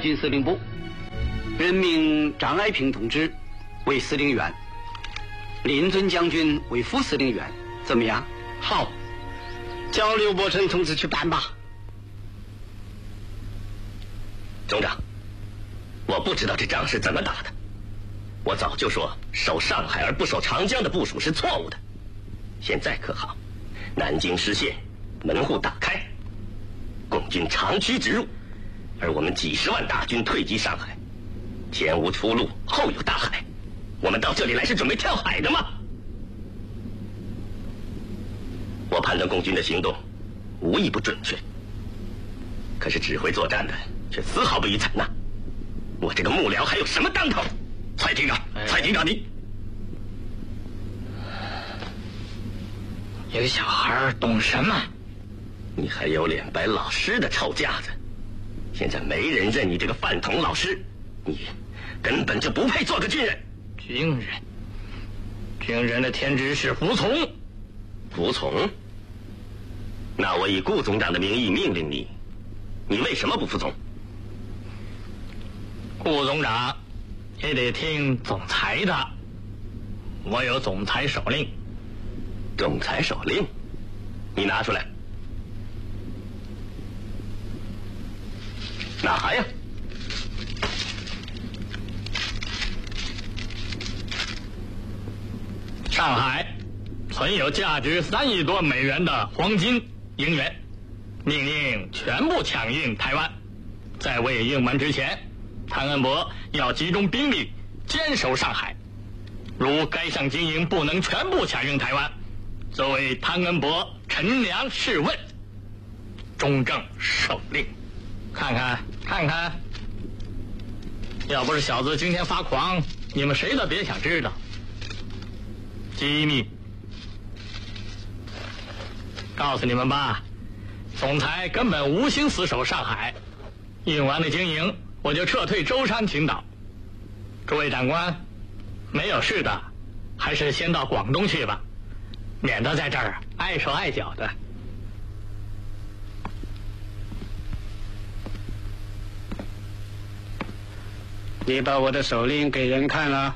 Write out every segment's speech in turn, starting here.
军司令部，任命张爱萍同志为司令员，林遵将军为副司令员，怎么样？ 好，叫刘伯承同志去办吧。 总长，我不知道这仗是怎么打的。我早就说守上海而不守长江的部署是错误的。现在可好，南京失陷，门户打开，共军长驱直入，而我们几十万大军退击上海，前无出路，后有大海。我们到这里来是准备跳海的吗？我判断共军的行动无一不准确，可是指挥作战的却丝毫不予采纳。我这个幕僚还有什么当头？蔡厅长，蔡厅长，你一个小孩懂什么？ 你还有脸摆老师的臭架子？现在没人认你这个饭桶老师，你根本就不配做个军人。 军人的天职是服从。 服从？那我以顾总长的名义命令你，你为什么不服从？ 顾总长也得听总裁的，我有总裁手令。 总裁手令？你拿出来。拿呀！ 上海存有价值3亿多美元的黄金、银元，命令全部抢运台湾。在未应门之前，汤恩伯要集中兵力坚守上海。如该项金银不能全部抢运台湾，则为汤恩伯陈粮试问。中正手令。看看，要不是小子今天发狂，你们谁都别想知道。机密，告诉你们吧，总裁根本无心死守上海，运完了金银，我就撤退舟山群岛。诸位长官，没有事的，还是先到广东去吧，免得在这儿碍手碍脚的。 你把我的手令给人看了？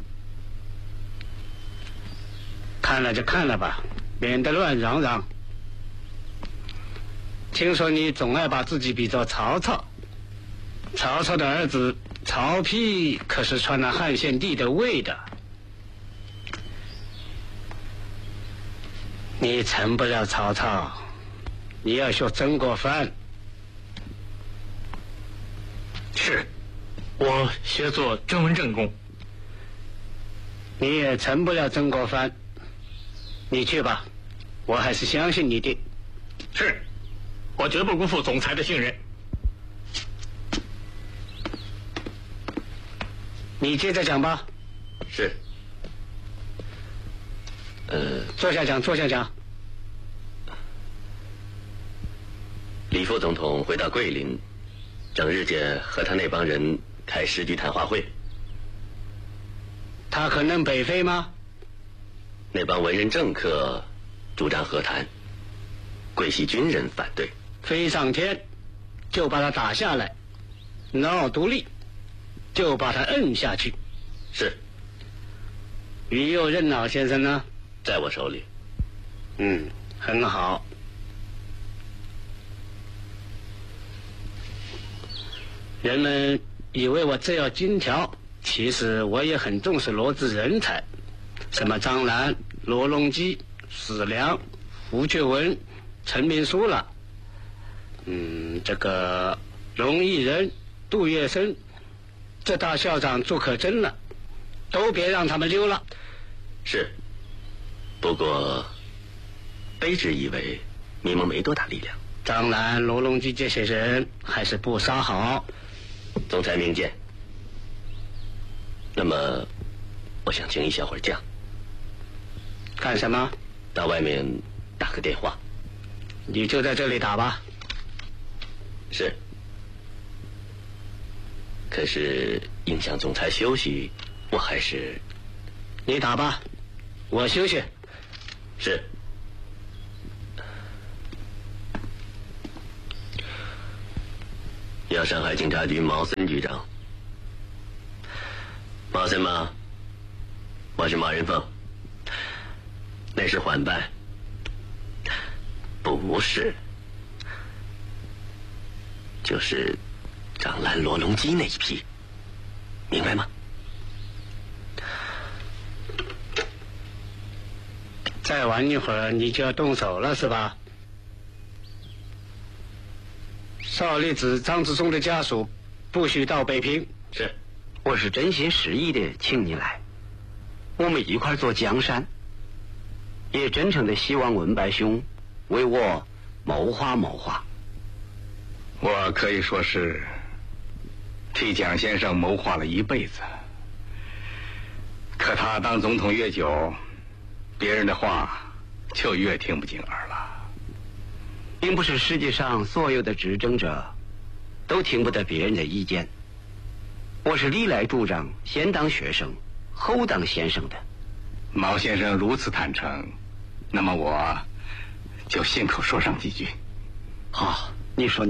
看了就看了吧，免得乱嚷嚷。听说你总爱把自己比作曹操，曹操的儿子曹丕可是穿了汉献帝的位的。你成不了曹操，你要学曾国藩。 是，我学做真文正公。 你也成不了曾国藩，你去吧，我还是相信你的。 是，我绝不辜负总裁的信任。 你接着讲吧。 是。 坐下讲。 李副总统回到桂林，正日间和他那帮人开世纪谈话会。 他可能北非吗？ 那帮文人政客主张和谈，桂系军人反对。 飞上天就把他打下来，闹独立就把他摁下去。 是。 于右任老先生呢？ 在我手里。 很好。人们以为我只要金条，其实我也很重视罗织人才，什么张澜、罗隆基、史良、胡觉文、陈明书了。这个龙毅人、杜月笙，这大校长朱可桢了，都别让他们溜了。 是。不过卑职以为你们没多大力量。 张澜、罗隆基这些人还是不杀好。 总裁明鉴。那么我想请一小会儿假。 干什么？ 到外面打个电话。 你就在这里打吧。 是。可是影响总裁休息，我还是…… 你打吧，我休息。 是。 要上海警察局毛森局长。毛森吗？我是马仁凤。那是缓办，不是，就是张兰、罗隆基那一批，明白吗？ 再玩一会儿你就要动手了是吧？邵力子、张志忠的家属不许到北平。 是， 我是真心实意的请你来，我们一块做江山，也真诚的希望文白兄为我谋划谋划。 我可以说是替蒋先生谋划了一辈子，可他当总统越久，别人的话就越听不进耳了。 并不是世界上所有的执政者都听不得别人的意见，我是历来主张先当学生后当先生的。 毛先生如此坦诚，那么我就信口说上几句。 好，你说。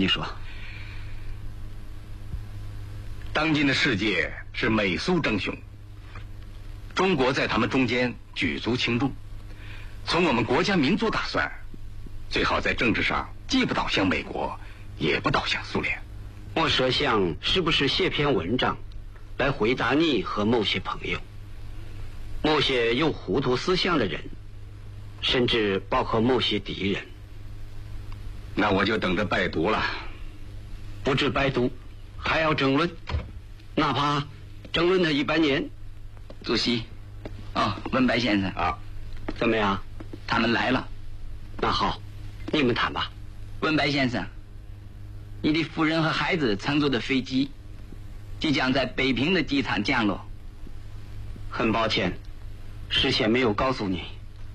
当今的世界是美苏争雄，中国在他们中间举足轻重。从我们国家民族打算，最好在政治上既不倒向美国，也不倒向苏联。 我设想是不是写篇文章来回答你和某些朋友，某些有糊涂思想的人，甚至包括某些敌人。 那我就等着拜读了。 不止拜读，还要争论，哪怕争论他100年。 主席，文白先生啊， 怎么样？ 他们来了。 那好，你们谈吧。 文白先生，你的夫人和孩子乘坐的飞机即将在北平的机场降落。 很抱歉，事先没有告诉你。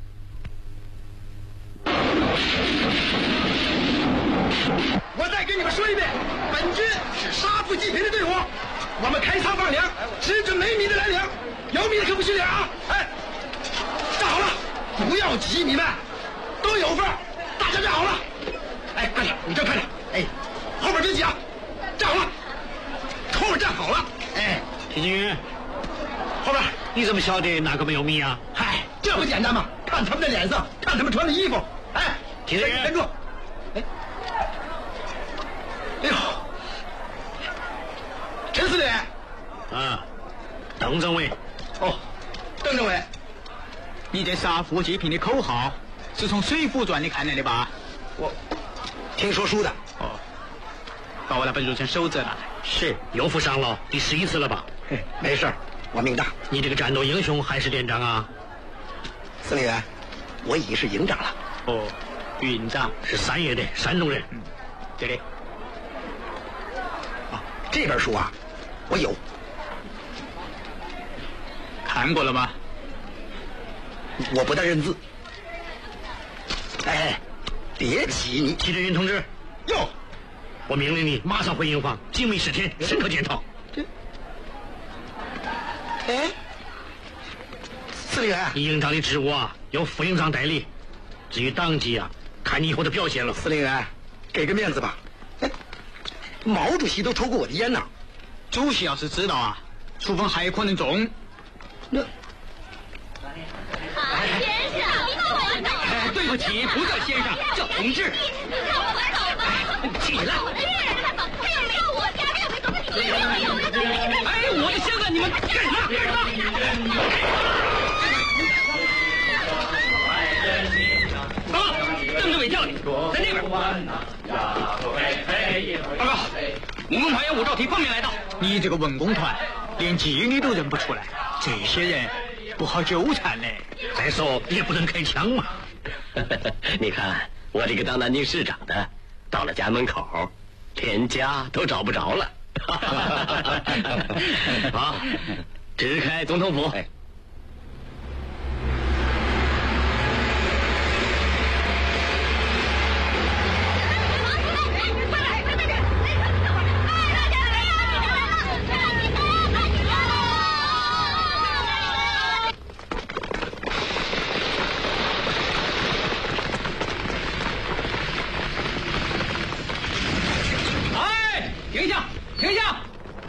我再跟你们说一遍，本军是杀富济贫的队伍，我们开仓放粮，只准没米的来领，有米的可不许领啊！哎，站好了，不要急，你们都有份，大家站好了。哎，快点，你这快点，哎，后边别挤啊，站好了，后边站好了。哎， 铁军，后边你怎么晓得哪个没有米啊？ 嗨，这不简单吗？看他们的脸色，看他们穿的衣服。哎， 铁军， 站住！哎，哎呦，陈司令。 啊，邓政委。 哦，邓政委， 你这杀富济贫的口号是从《水浒传》里看来的吧？ 我听说书的。 哦，把我那本入成守则拿来。 是，又负伤了，第11次了吧？ 嘿，没事，我命大。 你这个战斗英雄还是连长啊？ 司令员，我已是营长了。 哦，营长是3月的，山东人。 对的。 啊，这本书啊，我有。 看过了吗？ 我不但认字。哎，别急你。 齐志云同志， 哟， 我命令你马上回营房，警卫10天，深刻检讨。 哎，司令员， 你营长的职务啊，由副营长代理。至于党纪啊，看你以后的表现了。 司令员，给个面子吧。哎，毛主席都抽过我的烟呢。 主席要是知道啊，处分还可能重。 那， 先生， 哎，对不起，不叫先生，叫同志。 让我们走吧。 起来！ 还有没有我家？还有没有走？ 哎，我的箱子，你们干什么？报告，邓政委叫你，在那边。报告，文工团员伍兆提奉命来到。你这个文工团连纪律都认不出来，这些人不好纠缠嘞。 再说也不能开枪嘛。 你看我这个当南京市长的，到了家门口，连家都找不着了。好，支开总统府。